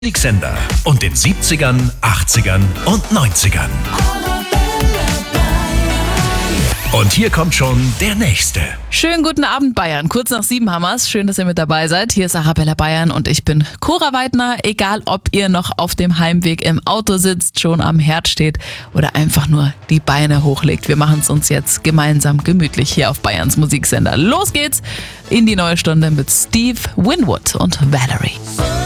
Musiksender und den 70ern, 80ern und 90ern. Und hier kommt schon der nächste. Schönen guten Abend, Bayern. Kurz nach 7 haben wir's. Schön, dass ihr mit dabei seid. Hier ist Arabella Bayern und ich bin Cora Weidner. Egal, ob ihr noch auf dem Heimweg im Auto sitzt, schon am Herd steht oder einfach nur die Beine hochlegt. Wir machen es uns jetzt gemeinsam gemütlich hier auf Bayerns Musiksender. Los geht's in die neue Stunde mit Steve Winwood und Valerie.